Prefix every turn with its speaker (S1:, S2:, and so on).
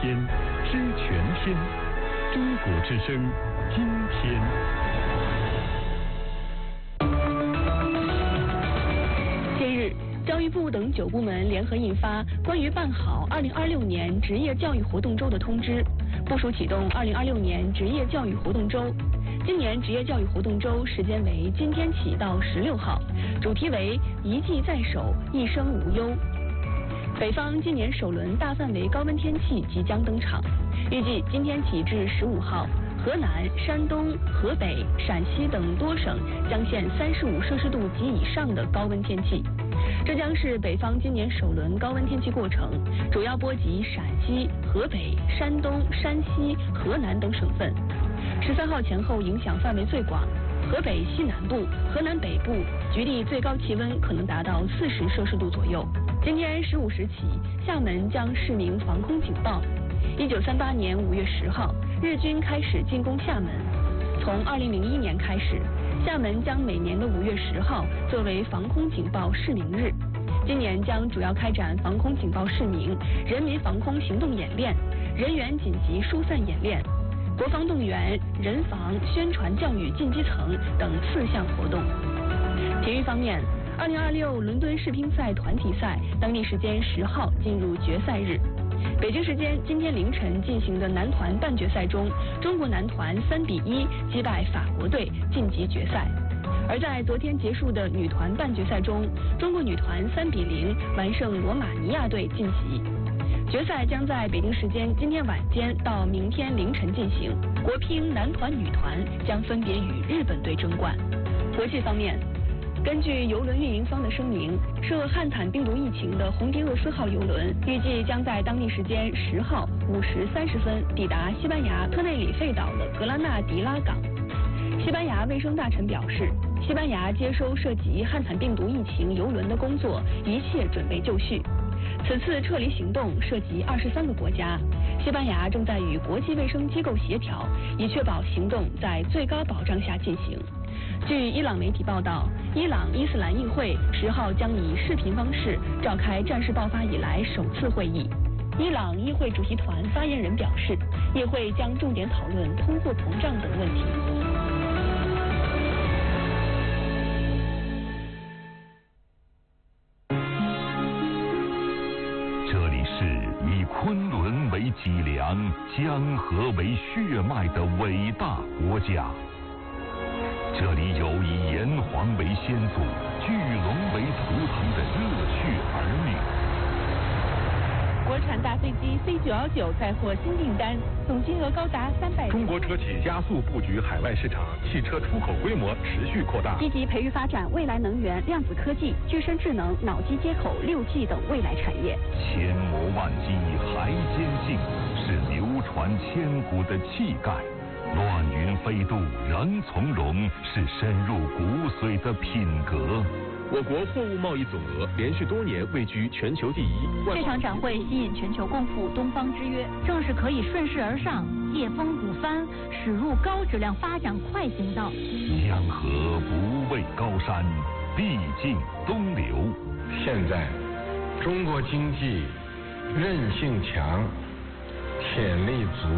S1: 天，知全天。中国之声，今天。
S2: 近日，教育部等9部门联合印发关于办好2026年职业教育活动周的通知，部署启动2026年职业教育活动周。今年职业教育活动周时间为今天起到16号，主题为一技在手，一生无忧。北方今年首轮大范围高温天气即将登场，预计今天起至15号，河南、山东、河北、陕西等多省将现35摄氏度及以上的高温天气。这将是北方今年首轮高温天气过程，主要波及陕西、河北、山东、山西、河南等省份。13号前后影响范围最广，河北西南部、河南北部局地最高气温可能达到40摄氏度左右。今天15时起，厦门将释明防空警报。1938年5月10号，日军开始进攻厦门。从2001年开始，厦门将每年的5月10号作为防空警报释明日。今年将主要开展防空警报释明、人民防空行动演练、人员紧急疏散演练、国防动员、人防、宣传教育进基层等4项活动。体育方面，2026伦敦世乒赛团体赛当地时间10号进入决赛日。北京时间今天凌晨进行的男团半决赛中，中国男团3比1击败法国队晋级决赛。而在昨天结束的女团半决赛中，中国女团3比0完胜罗马尼亚队晋级。决赛将在北京时间今天晚间到明天凌晨进行，国乒男团、女团将分别与日本队争冠。国际方面，根据邮轮运营方的声明，涉汉坦病毒疫情的红迪厄斯号邮轮预计将在当地时间10号5时30分抵达西班牙特内里费岛的格拉纳迪拉港。西班牙卫生大臣表示，西班牙接收涉及汉坦病毒疫情邮轮的工作一切准备就绪。此次撤离行动涉及23个国家，西班牙正在与国际卫生机构协调，以确保行动在最高保障下进行。据伊朗媒体报道，伊朗伊斯兰议会10号将以视频方式召开战事爆发以来首次会议。伊朗议会主席团发言人表示，议会将重点讨论通货膨胀等问题。
S3: 这里是以昆仑为脊梁、江河为血脉的伟大国家。这里有以炎黄为先祖、巨龙为图腾的热血儿女。
S4: 国产大飞机 C919 载获新订单，总金额高达300亿。
S5: 中国车企加速布局海外市场，汽车出口规模持续扩大。
S6: 积极培育发展未来能源、量子科技、具身智能、脑机接口、6G 等未来产业。
S3: 千磨万击还坚信，是流传千古的气概。乱云飞渡仍从容，是深入骨髓的品格。
S5: 我国货物贸易总额连续多年位居全球第1。
S6: 这场展会吸引全球共赴东方之约，正是可以顺势而上、借风鼓帆，驶入高质量发展快行道。
S3: 江河不畏高山，必尽东流。
S7: 现在，中国经济韧性强，潜力足。